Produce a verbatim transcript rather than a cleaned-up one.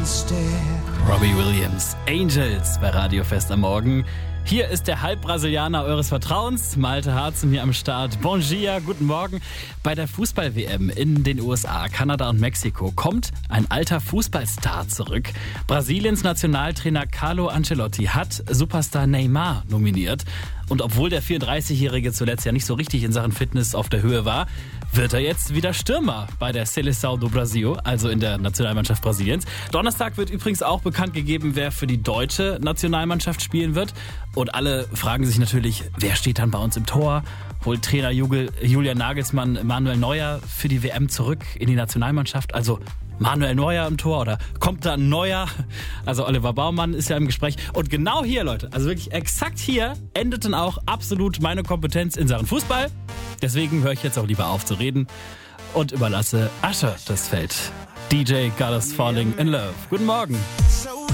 Robbie Williams, Angels bei Radio Fest am Morgen. Hier ist der Halbbrasilianer eures Vertrauens, Malte Harzen hier am Start. Bon dia, guten Morgen. Bei der Fußball-W M in den U S A, Kanada und Mexiko kommt ein alter Fußballstar zurück. Brasiliens Nationaltrainer Carlo Ancelotti hat Superstar Neymar nominiert. Und obwohl der vierunddreißigjährige zuletzt ja nicht so richtig in Sachen Fitness auf der Höhe war, wird er jetzt wieder Stürmer bei der Seleção do Brasil, also in der Nationalmannschaft Brasiliens. Donnerstag wird übrigens auch bekannt gegeben, wer für die deutsche Nationalmannschaft spielen wird. Und alle fragen sich natürlich, wer steht dann bei uns im Tor? Holt Trainer Julian Nagelsmann Manuel Neuer für die W M zurück in die Nationalmannschaft? Also Manuel Neuer im Tor oder kommt da ein Neuer? Also Oliver Baumann ist ja im Gespräch. Und genau hier, Leute, also wirklich exakt hier endet dann auch absolut meine Kompetenz in Sachen Fußball. Deswegen höre ich jetzt auch lieber auf zu reden und überlasse Usher das Feld. D J Got Us Falling in Love. Guten Morgen.